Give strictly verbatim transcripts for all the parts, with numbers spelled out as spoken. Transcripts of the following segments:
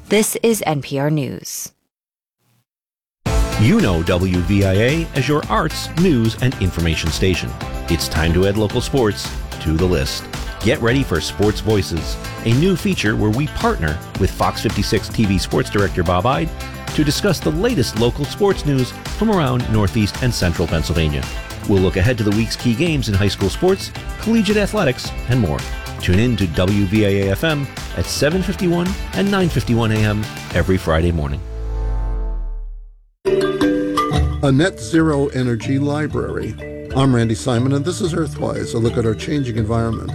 This is N P R News. You know W V I A as your arts, news, and information station. It's time to add local sports to the list. Get ready for Sports Voices, a new feature where we partner with Fox fifty-six T V sports director Bob Ide to discuss the latest local sports news from around Northeast and Central Pennsylvania. We'll look ahead to the week's key games in high school sports, collegiate athletics, and more. Tune in to W V I A F M at seven fifty-one and nine fifty-one a m every Friday morning. A net zero energy library. I'm Randy Simon, and this is Earthwise, a look at our changing environment.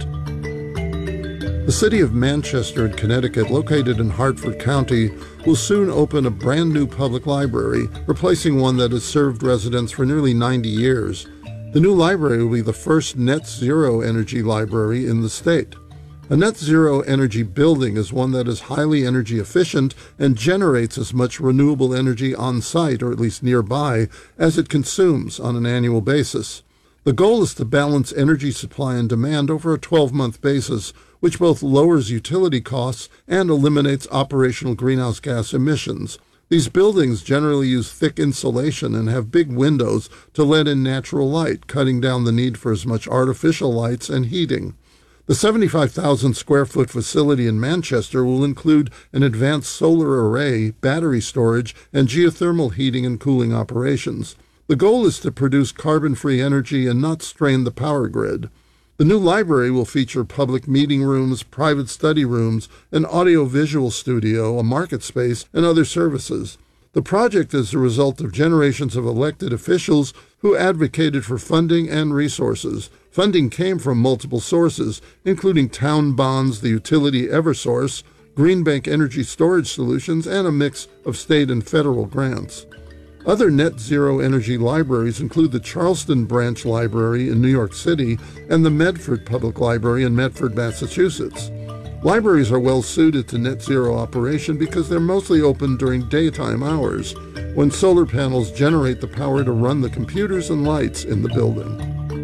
The city of Manchester in Connecticut, located in Hartford County, will soon open a brand new public library, replacing one that has served residents for nearly ninety years. The new library will be the first net zero energy library in the state. A net zero energy building is one that is highly energy efficient and generates as much renewable energy on site, or at least nearby, as it consumes on an annual basis. The goal is to balance energy supply and demand over a twelve-month basis, which both lowers utility costs and eliminates operational greenhouse gas emissions. These buildings generally use thick insulation and have big windows to let in natural light, cutting down the need for as much artificial lights and heating. The seventy-five thousand square foot facility in Manchester will include an advanced solar array, battery storage, and geothermal heating and cooling operations. The goal is to produce carbon-free energy and not strain the power grid. The new library will feature public meeting rooms, private study rooms, an audio-visual studio, a market space, and other services. The project is the result of generations of elected officials who advocated for funding and resources. Funding came from multiple sources, including town bonds, the utility Eversource, Greenbank Energy Storage Solutions, and a mix of state and federal grants. Other net zero energy libraries include the Charleston Branch Library in New York City and the Medford Public Library in Medford, Massachusetts. Libraries are well suited to net zero operation because they're mostly open during daytime hours, when solar panels generate the power to run the computers and lights in the building.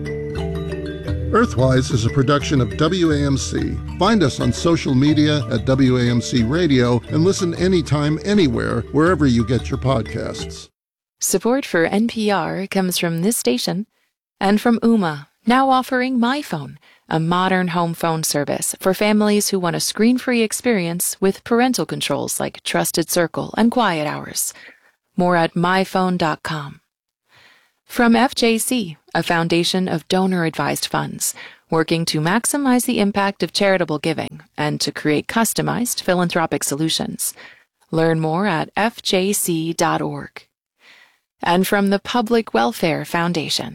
Earthwise is a production of W A M C. Find us on social media at W A M C Radio and listen anytime, anywhere, wherever you get your podcasts. Support for N P R comes from this station and from Ooma, now offering MyPhone, a modern home phone service for families who want a screen-free experience with parental controls like Trusted Circle and Quiet Hours. More at my phone dot com. From F J C, a foundation of donor-advised funds, working to maximize the impact of charitable giving and to create customized philanthropic solutions. Learn more at f j c dot org. And from the Public Welfare Foundation.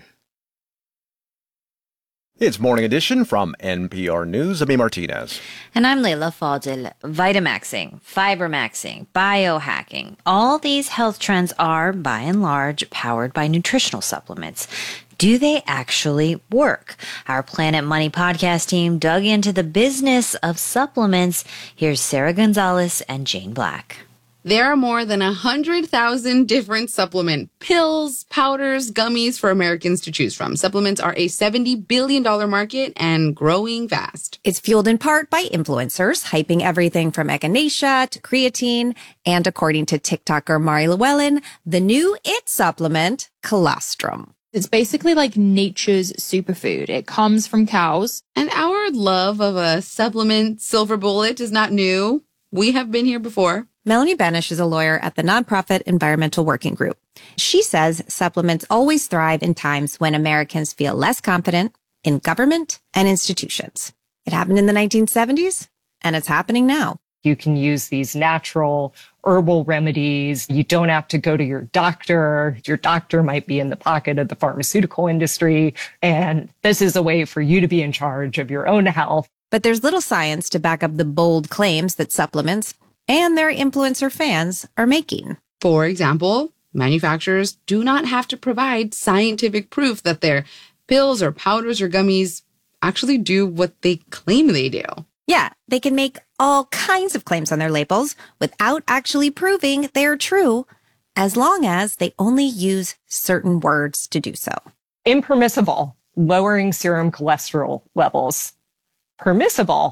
It's Morning Edition from N P R News. I'm Martinez. And I'm Leila Fadil. Vitamaxing, fibermaxing, biohacking. All these health trends are, by and large, powered by nutritional supplements. Do they actually work? Our Planet Money podcast team dug into the business of supplements. Here's Sarah Gonzalez and Jane Black. There are more than one hundred thousand different supplement pills, powders, gummies for Americans to choose from. Supplements are a seventy billion dollars market and growing fast. It's fueled in part by influencers, hyping everything from echinacea to creatine. And according to TikToker Mari Llewellyn, the new it supplement, colostrum. It's basically like nature's superfood. It comes from cows. And our love of a supplement silver bullet is not new. We have been here before. Melanie Benish is a lawyer at the nonprofit Environmental Working Group. She says supplements always thrive in times when Americans feel less confident in government and institutions. It happened in the nineteen seventies, and it's happening now. You can use these natural herbal remedies. You don't have to go to your doctor. Your doctor might be in the pocket of the pharmaceutical industry. And this is a way for you to be in charge of your own health. But there's little science to back up the bold claims that supplements and their influencer fans are making. For example, manufacturers do not have to provide scientific proof that their pills or powders or gummies actually do what they claim they do. Yeah, they can make all kinds of claims on their labels without actually proving they're true, as long as they only use certain words to do so. Impermissible, lowering serum cholesterol levels. Permissible,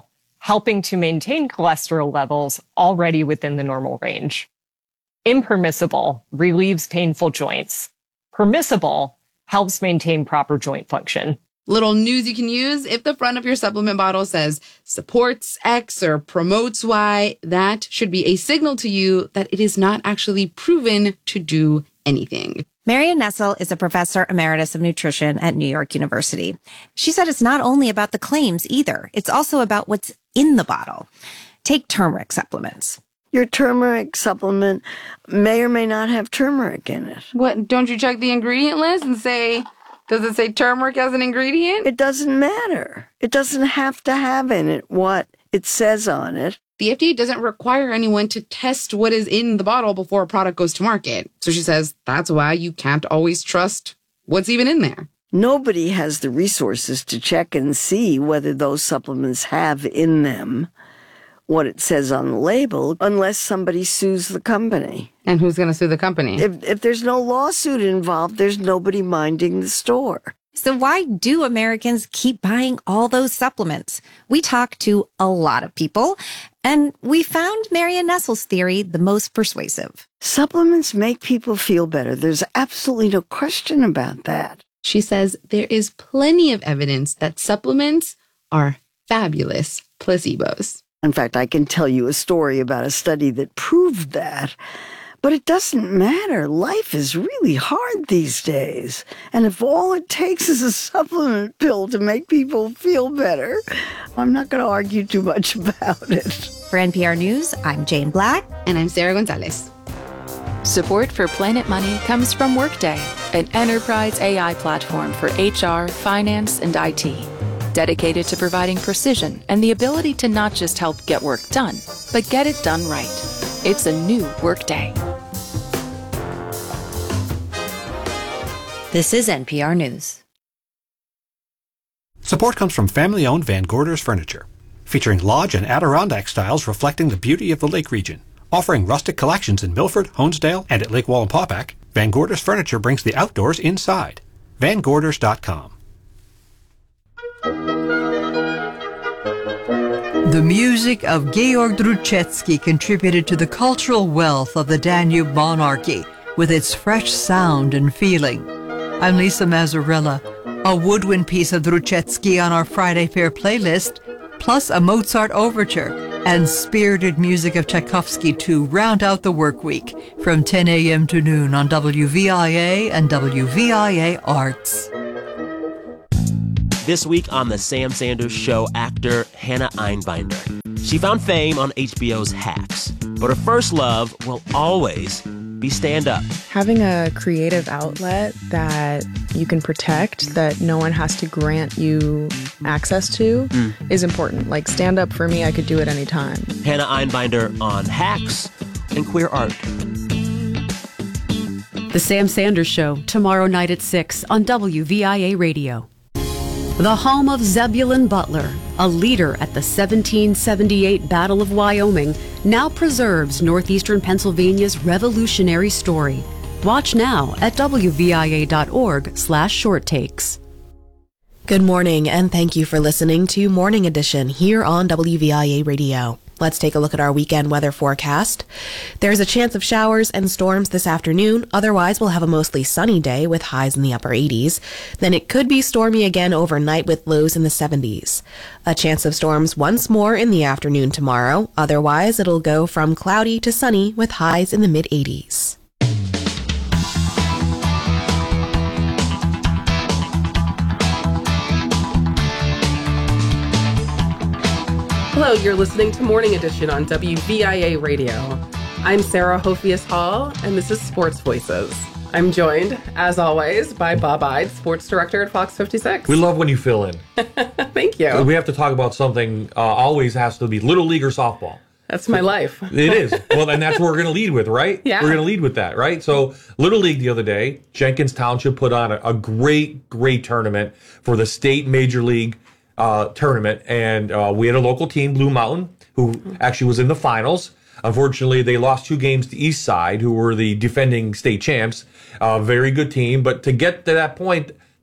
helping to maintain cholesterol levels already within the normal range. Impermissible relieves painful joints. Permissible helps maintain proper joint function. Little news you can use: if the front of your supplement bottle says supports X or promotes Y, that should be a signal to you that it is not actually proven to do anything. Marion Nestle is a professor emeritus of nutrition at New York University. She said it's not only about the claims either. It's also about what's in the bottle. Take turmeric supplements. Your turmeric supplement may or may not have turmeric in it. What, don't you check the ingredient list and say, does it say turmeric as an ingredient? It doesn't matter. It doesn't have to have in it what it says on it. The F D A doesn't require anyone to test what is in the bottle before a product goes to market. So she says that's why you can't always trust what's even in there. Nobody has the resources to check and see whether those supplements have in them what it says on the label unless somebody sues the company. And who's going to sue the company? If, if there's no lawsuit involved, there's nobody minding the store. So why do Americans keep buying all those supplements? We talked to a lot of people, and we found Marion Nestle's theory the most persuasive. Supplements make people feel better. There's absolutely no question about that. She says there is plenty of evidence that supplements are fabulous placebos. In fact, I can tell you a story about a study that proved that. But it doesn't matter. Life is really hard these days. And if all it takes is a supplement pill to make people feel better, I'm not going to argue too much about it. For N P R News, I'm Jane Black. And I'm Sarah Gonzalez. Support for Planet Money comes from Workday, an enterprise A I platform for H R, finance, and I T. Dedicated to providing precision and the ability to not just help get work done, but get it done right. It's a new Workday. This is N P R News. Support comes from family-owned Van Gorders Furniture, featuring lodge and Adirondack styles reflecting the beauty of the lake region. Offering rustic collections in Milford, Honesdale, and at Lake Wallenpaupack, Van Gorders Furniture brings the outdoors inside. van gorders dot com. The music of Georg Druchetsky contributed to the cultural wealth of the Danube monarchy with its fresh sound and feeling. I'm Lisa Mazzarella. A woodwind piece of Druchetsky on our Friday Fair playlist, plus a Mozart overture and spirited music of Tchaikovsky to round out the work week from ten a.m. to noon on W V I A and W V I A Arts. This week on The Sam Sanders Show, actor Hannah Einbinder. She found fame on H B O's Hacks, but her first love will always be stand-up. Having a creative outlet that you can protect, that no one has to grant you access to, mm. is important. Like stand-up, for me, I could do it anytime. Hannah Einbinder on Hacks and Queer Art. The Sam Sanders Show, tomorrow night at six on W V I A Radio. The home of Zebulon Butler, a leader at the seventeen seventy-eight Battle of Wyoming, now preserves northeastern Pennsylvania's revolutionary story. Watch now at W V I A dot org slash short takes. Good morning, and thank you for listening to Morning Edition here on W V I A Radio. Let's take a look at our weekend weather forecast. There's a chance of showers and storms this afternoon. Otherwise, we'll have a mostly sunny day with highs in the upper eighties. Then it could be stormy again overnight with lows in the seventies. A chance of storms once more in the afternoon tomorrow. Otherwise, it'll go from cloudy to sunny with highs in the mid-eighties. Hello, you're listening to Morning Edition on W V I A Radio. I'm Sarah Hofius Hall, and this is Sports Voices. I'm joined, as always, by Bob Ide, sports director at Fox fifty-six. We love when you fill in. Thank you. We have to talk about something, uh, always has to be Little League or softball. That's my life. It is. Well, and that's what we're going to lead with, right? Yeah. We're going to lead with that, right? So, Little League the other day, Jenkins Township put on a, a great, great tournament for the state major league Uh, tournament, and uh, we had a local team, Blue Mountain, who actually was in the finals. Unfortunately, they lost two games to Eastside, who were the defending state champs. A uh, very good team, but to get to that point,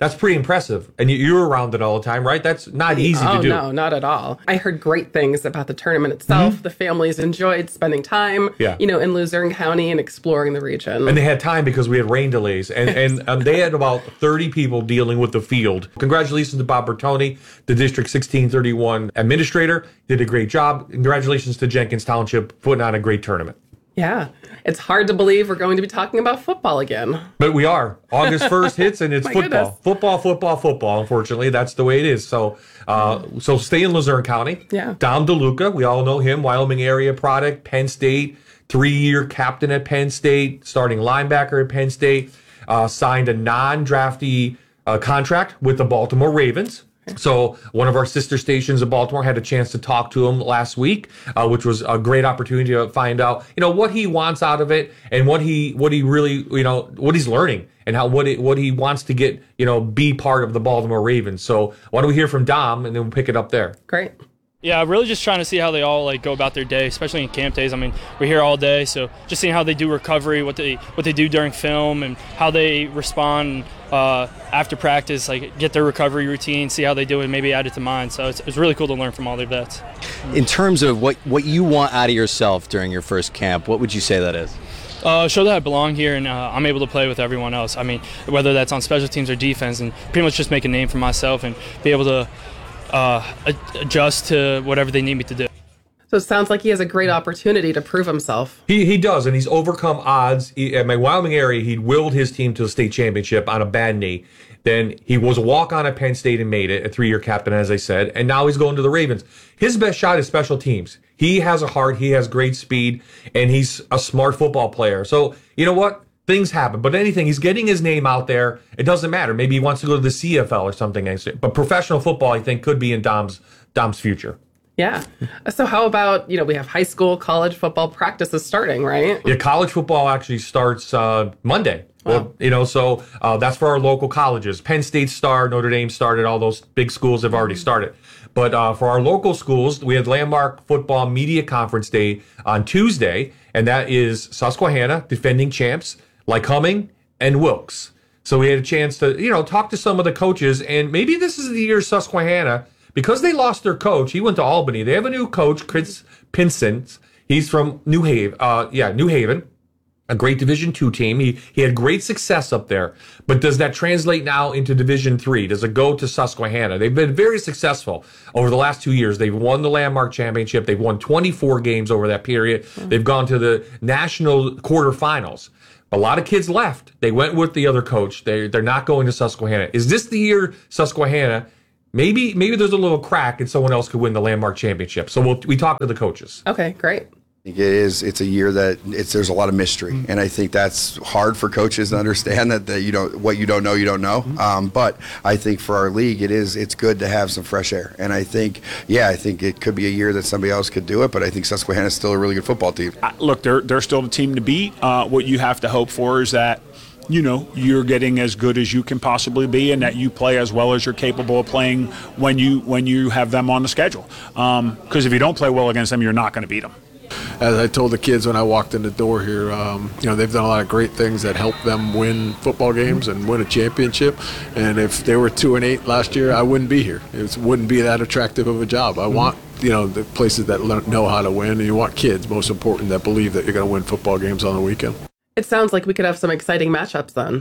That's pretty impressive. And you, you're around it all the time, right? That's not easy oh, to do. No, not at all. I heard great things about the tournament itself. Mm-hmm. The families enjoyed spending time, yeah. you know, in Luzerne County and exploring the region. And they had time because we had rain delays. And, and um, they had about thirty people dealing with the field. Congratulations to Bob Bertoni, the District sixteen thirty-one administrator. Did a great job. Congratulations to Jenkins Township putting on a great tournament. Yeah, it's hard to believe we're going to be talking about football again. But we are. August first hits and it's My football. goodness. Football, football, football. Unfortunately, that's the way it is. So uh, so stay in Luzerne County. Yeah. Dom DeLuca, we all know him, Wyoming area product, Penn State, three-year captain at Penn State, starting linebacker at Penn State, uh, signed a non-draftee uh, contract with the Baltimore Ravens. So one of our sister stations in Baltimore had a chance to talk to him last week, uh, which was a great opportunity to find out, you know, what he wants out of it and what he what he really, you know, what he's learning and how what it, what he wants to get, you know, be part of the Baltimore Ravens. So why don't we hear from Dom and then we'll pick it up there. Great. Yeah, really just trying to see how they all like go about their day, especially in camp days. I mean, we're here all day, so just seeing how they do recovery, what they what they do during film, and how they respond uh, after practice, like get their recovery routine, see how they do it, maybe add it to mine. So it's, it's really cool to learn from all their vets. In terms of what, what you want out of yourself during your first camp, what would you say that is? Uh, show that I belong here and uh, I'm able to play with everyone else. I mean, whether that's on special teams or defense, and pretty much just make a name for myself and be able to Uh, adjust to whatever they need me to do. So it sounds like he has a great opportunity to prove himself. He he does, and he's overcome odds. He, at my Wyoming area, he willed his team to a state championship on a bad knee. Then he was a walk-on at Penn State and made it, a three-year captain, as I said, and now he's going to the Ravens. His best shot is special teams. He has a heart, he has great speed, and he's a smart football player. So, you know what? Things happen, but anything, he's getting his name out there. It doesn't matter. Maybe he wants to go to the C F L or something. But professional football, I think, could be in Dom's Dom's future. Yeah. So how about, you know, we have high school, college football practices starting, right? Yeah, college football actually starts uh, Monday. Wow. Well, you know, so uh, that's for our local colleges. Penn State Star, Notre Dame started. All those big schools have already started. But uh, for our local schools, we had Landmark Football Media Conference Day on Tuesday, and that is Susquehanna, defending champs, Lycoming, and Wilkes. So we had a chance to, you know, talk to some of the coaches, and maybe this is the year Susquehanna, because they lost their coach. He went to Albany. They have a new coach, Chris Pinson. He's from New Haven. Uh, yeah, New Haven, a great Division two team. He he had great success up there. But does that translate now into Division three? Does it go to Susquehanna? They've been very successful over the last two years. They've won the Landmark Championship. They've won twenty-four games over that period. They've gone to the national quarterfinals. A lot of kids left. They went with the other coach. They they're not going to Susquehanna. Is this the year Susquehanna? Maybe maybe there's a little crack and someone else could win the Landmark Championship. So we'll, we talk to the coaches. Okay, great. I think it is. It's a year that it's there's a lot of mystery, and I think that's hard for coaches to understand that, that you don't what you don't know you don't know. Um, but I think for our league, it is it's good to have some fresh air, and I think yeah, I think it could be a year that somebody else could do it. But I think Susquehanna is still a really good football team. Uh, look, they're they're still the team to beat. Uh, what you have to hope for is that, you know, you're getting as good as you can possibly be, and that you play as well as you're capable of playing when you when you have them on the schedule. Because um, if you don't play well against them, you're not going to beat them. As I told the kids when I walked in the door here, um, you know, they've done a lot of great things that help them win football games and win a championship. And if they were two and eight last year, I wouldn't be here. It wouldn't be that attractive of a job. I want, you know, the places that learn, know how to win, and you want kids, most important, that believe that you're going to win football games on the weekend. It sounds like we could have some exciting matchups then.